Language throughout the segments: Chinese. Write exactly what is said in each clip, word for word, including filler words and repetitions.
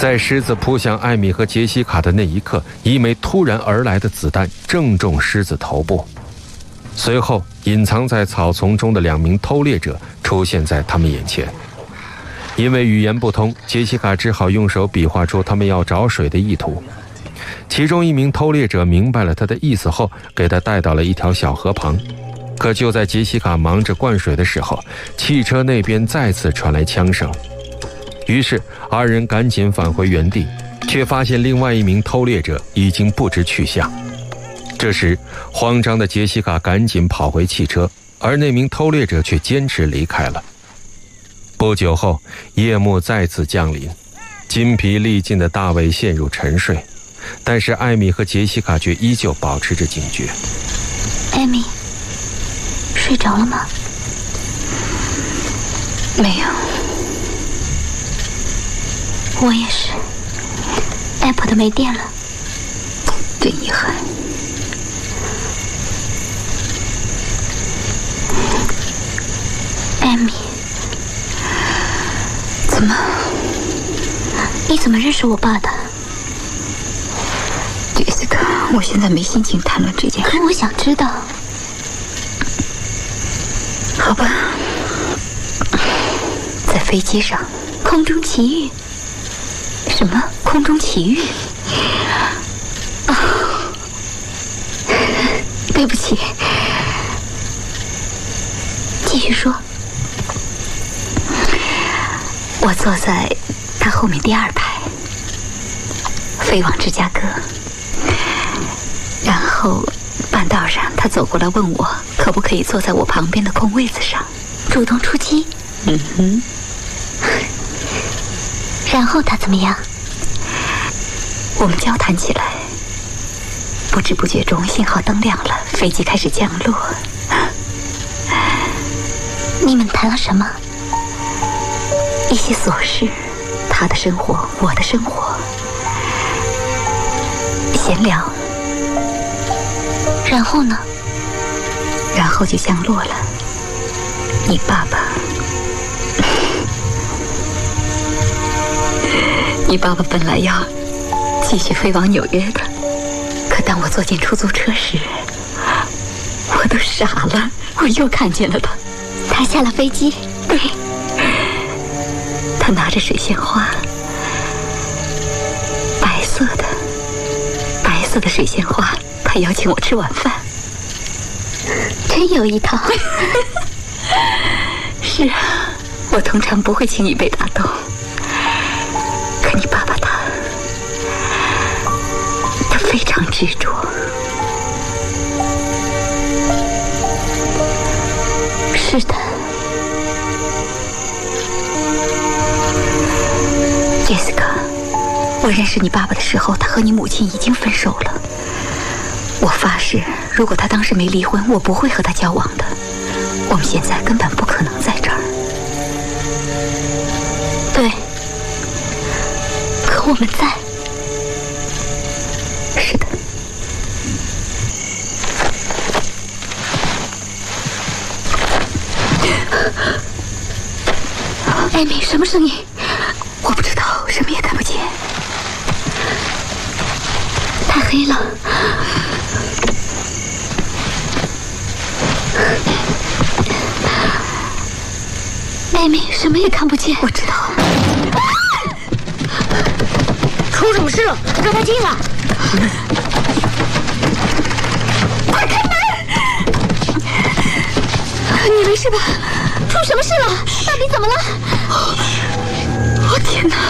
在狮子扑向艾米和杰西卡的那一刻，一枚突然而来的子弹正中狮子头部。随后，隐藏在草丛中的两名偷猎者出现在他们眼前。因为语言不通，杰西卡只好用手比划出他们要找水的意图。其中一名偷猎者明白了他的意思后，给他带到了一条小河旁。可就在杰西卡忙着灌水的时候，汽车那边再次传来枪声。于是二人赶紧返回原地，却发现另外一名偷猎者已经不知去向。这时慌张的杰西卡赶紧跑回汽车，而那名偷猎者却坚持离开了。不久后，夜幕再次降临，筋疲力尽的大卫陷入沉睡，但是艾米和杰西卡却依旧保持着警觉。 艾米，睡着了吗？ 没有。 我也是 ，iPad 没电了， 真遗憾。 艾米， 怎么？ 你怎么认识我爸的？ 杰西卡，我现在没心情谈论这件事。 可我想知道。 好吧，在飞机上， 空中奇遇。 什么？空中奇遇？啊，对不起。 继续说。 我坐在他后面第二排，飞往芝加哥。然后半道上，他走过来问我可不可以坐在我旁边的空位子上， 主动出击。 嗯哼。 然后他怎么样？ 我们交谈起来，不知不觉中信号灯亮了，飞机开始降落。 你们谈了什么？ 一些琐事，他的生活，我的生活，闲聊。 然后呢？ 然后就降落了。你爸爸，你爸爸本来要继续飞往纽约的，可当我坐进出租车时，我都傻了。我又看见了他， 他下了飞机。 对，他拿着水仙花，白色的，白色的水仙花。他邀请我吃晚饭， 真有一套。 是啊，我通常不会轻易被打动，可你爸爸他，他非常执着。 是的， 杰西卡，我认识你爸爸的时候，他和你母亲已经分手了。我发誓，如果他当时没离婚，我不会和他交往的。我们现在根本不可能在这儿。 对，可我们在。 是的。 艾米，什么声音？ 我不知道，什么也看不见。 太黑了。艾米，什么也看不见。 我知道。 出什么事了？让他进来。快开门！你没事吧？出什么事了？到底怎么了？ 哦天哪！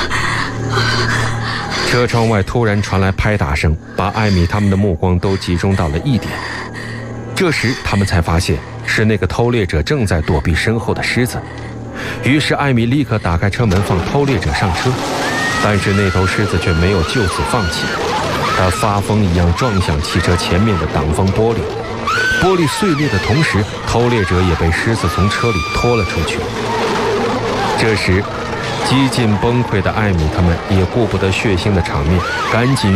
车窗外突然传来拍打声，把艾米他们的目光都集中到了一点。这时他们才发现是那个偷猎者正在躲避身后的狮子。于是艾米立刻打开车门放偷猎者上车，但是那头狮子却没有就此放弃，它发疯一样撞向汽车前面的挡风玻璃，玻璃碎裂的同时，偷猎者也被狮子从车里拖了出去。这时几近崩溃的艾米他们也顾不得血腥的场面，赶紧